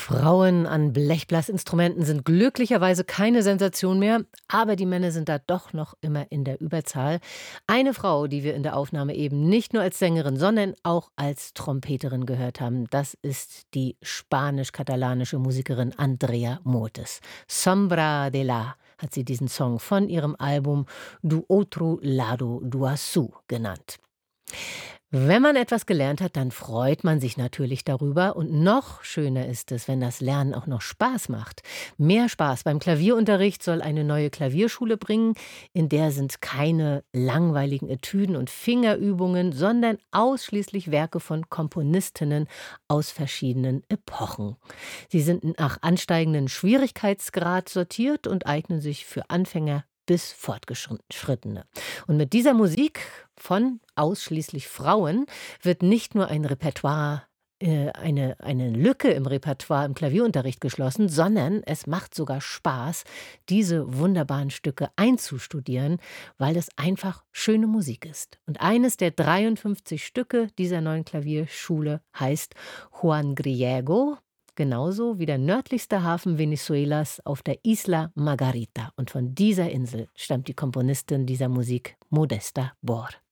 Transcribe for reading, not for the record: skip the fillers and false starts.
Frauen an Blechblasinstrumenten sind glücklicherweise keine Sensation mehr, aber die Männer sind da doch noch immer in der Überzahl. Eine Frau, die wir in der Aufnahme eben nicht nur als Sängerin, sondern auch als Trompeterin gehört haben, das ist die spanisch-katalanische Musikerin Andrea Motes. Sombra de la hat sie diesen Song von ihrem Album Du Otro Lado du Azul genannt. Wenn man etwas gelernt hat, dann freut man sich natürlich darüber. Und noch schöner ist es, wenn das Lernen auch noch Spaß macht. Mehr Spaß beim Klavierunterricht soll eine neue Klavierschule bringen. In der sind keine langweiligen Etüden und Fingerübungen, sondern ausschließlich Werke von Komponistinnen aus verschiedenen Epochen. Sie sind nach ansteigenden Schwierigkeitsgrad sortiert und eignen sich für Anfänger bis Fortgeschrittene. Und mit dieser Musik von ausschließlich Frauen wird nicht nur ein Repertoire eine Lücke im Repertoire im Klavierunterricht geschlossen, sondern es macht sogar Spaß, diese wunderbaren Stücke einzustudieren, weil es einfach schöne Musik ist. Und eines der 53 Stücke dieser neuen Klavierschule heißt Juan Griego, genauso wie der nördlichste Hafen Venezuelas auf der Isla Margarita. Und von dieser Insel stammt die Komponistin dieser Musik, Modesta Bor.